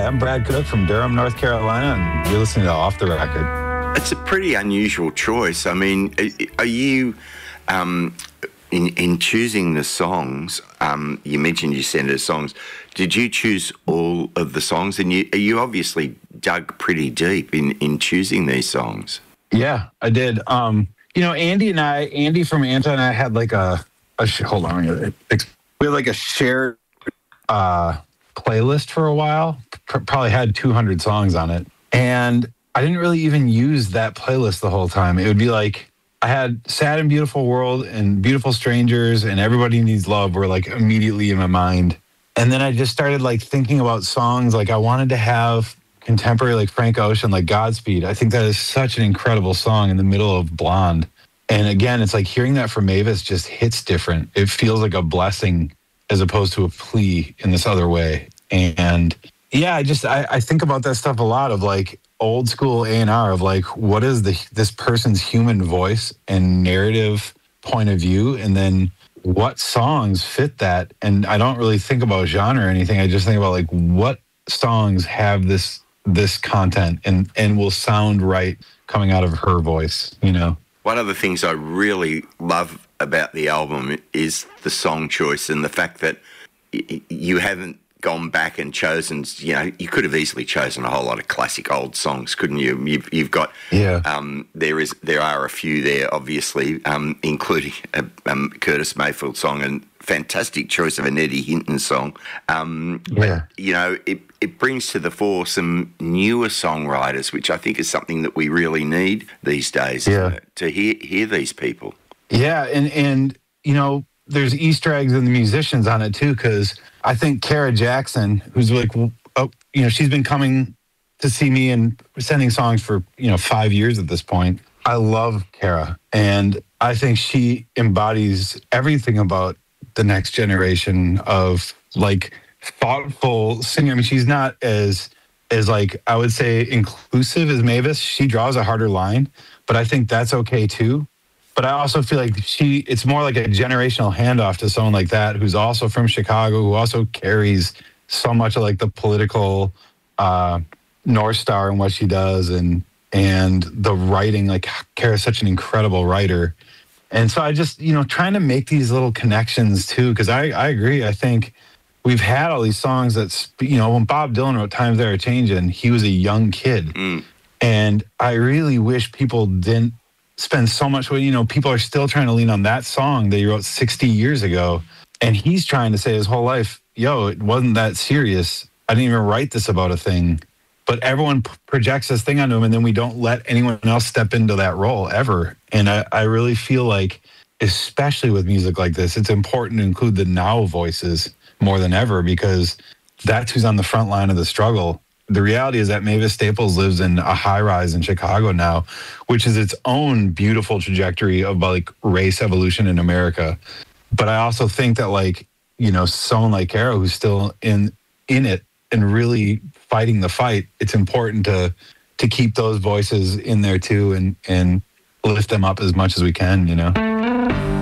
Hi, I'm Brad Cook from Durham, North Carolina, and you're listening to Off the Record. It's a pretty unusual choice. I mean, are you, in choosing the songs, you mentioned you centre songs, did you choose all of the songs? And you obviously dug pretty deep in choosing these songs. Yeah, I did. Andy from Anta and I had like hold on, we had like a shared playlist for a while, probably had 200 songs on it. And I didn't really even use that playlist the whole time. It would be like, I had Sad and Beautiful World and Beautiful Strangers and Everybody Needs Love were like immediately in my mind. And then I just started like thinking about songs. Like I wanted to have contemporary, like Frank Ocean, like Godspeed. I think that is such an incredible song in the middle of Blonde. And again, it's like hearing that from Mavis just hits different. It feels like a blessing as opposed to a plea in this other way. And yeah, I think about that stuff a lot of like old school A&R of like, what is this person's human voice and narrative point of view? And then what songs fit that? And I don't really think about genre or anything. I just think about like what songs have this content and will sound right coming out of her voice, you know? One of the things I really love about the album is the song choice and the fact that you haven't gone back and chosen, you could have easily chosen a whole lot of classic old songs, couldn't you? You've got, there are a few there, obviously, including a Curtis Mayfield song and fantastic choice of an Eddie Hinton song. It brings to the fore some newer songwriters, which I think is something that we really need these days to hear these people. Yeah, and there's Easter eggs in the musicians on it too, because I think Kara Jackson, who's like, she's been coming to see me and sending songs for 5 years at this point. I love Kara, and I think she embodies everything about the next generation of like thoughtful singer. I mean, she's not as like, I would say, inclusive as Mavis. She draws a harder line, but I think that's okay too. But I also feel like it's more like a generational handoff to someone like that, who's also from Chicago, who also carries so much of like the political North Star in what she does and the writing. Like Kara's such an incredible writer. And so I just, trying to make these little connections too, because I agree. I think we've had all these songs that's, when Bob Dylan wrote Times They Are Changing, he was a young kid. And I really wish people didn't spend so much, people are still trying to lean on that song that he wrote 60 years ago. And he's trying to say his whole life, it wasn't that serious. I didn't even write this about a thing. But everyone projects this thing onto him, and then we don't let anyone else step into that role ever. And I really feel like, especially with music like this, it's important to include the now voices more than ever, because that's who's on the front line of the struggle. The reality is that Mavis Staples lives in a high-rise in Chicago now, which is its own beautiful trajectory of like race evolution in America. But I also think that like, someone like Kara, who's still in it and really fighting the fight, it's important to keep those voices in there too and lift them up as much as we can,